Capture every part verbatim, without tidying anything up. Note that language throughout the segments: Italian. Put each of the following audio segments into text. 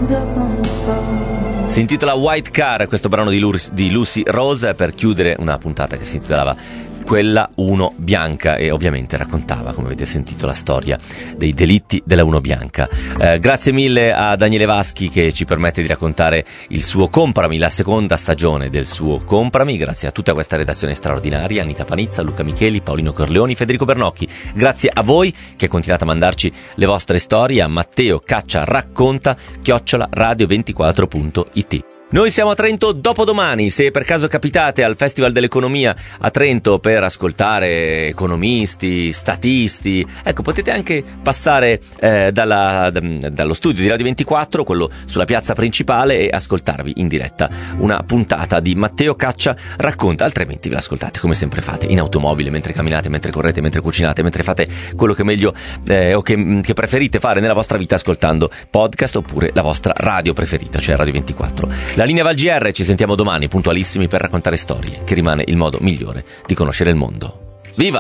Si intitola White Car, questo brano di, Lu- di Lucy Rose, per chiudere una puntata che si intitolava Quella uno bianca, e ovviamente raccontava, come avete sentito, la storia dei delitti della uno bianca. Eh, grazie mille a Daniele Vaschi che ci permette di raccontare il suo Comprami, la seconda stagione del suo Comprami. Grazie a tutta questa redazione straordinaria, Anita Panizza, Luca Micheli, Paolino Corleoni, Federico Bernocchi. Grazie a voi che continuate a mandarci le vostre storie a Matteo Caccia Racconta chiocciola radio ventiquattro punto it. Noi siamo a Trento dopodomani. Se per caso capitate al Festival dell'Economia a Trento per ascoltare economisti, statisti, ecco, potete anche passare eh, dalla, d- dallo studio di Radio ventiquattro, quello sulla piazza principale, e ascoltarvi in diretta una puntata di Matteo Caccia Racconta. Altrimenti ve l'ascoltate come sempre fate, in automobile, mentre camminate, mentre correte, mentre cucinate, mentre fate quello che meglio eh, o che, che preferite fare nella vostra vita, ascoltando podcast oppure la vostra radio preferita, cioè Radio ventiquattro. La linea Val G R, ci sentiamo domani puntualissimi per raccontare storie, che rimane il modo migliore di conoscere il mondo. Viva!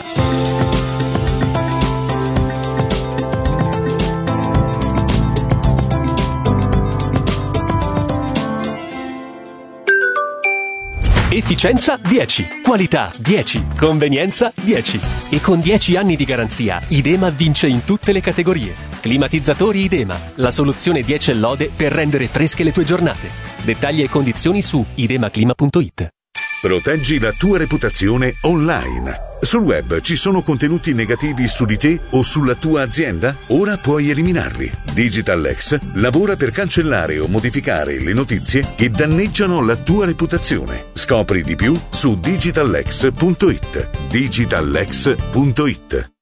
Efficienza dieci, qualità dieci, convenienza dieci. E con dieci anni di garanzia, Idema vince in tutte le categorie. Climatizzatori Idema, la soluzione dieci e lode per rendere fresche le tue giornate. Dettagli e condizioni su idemaclima punto it. Proteggi la tua reputazione online. Sul web ci sono contenuti negativi su di te o sulla tua azienda? Ora puoi eliminarli. DigitalX lavora per cancellare o modificare le notizie che danneggiano la tua reputazione. Scopri di più su digitalx punto it. digitalx punto it.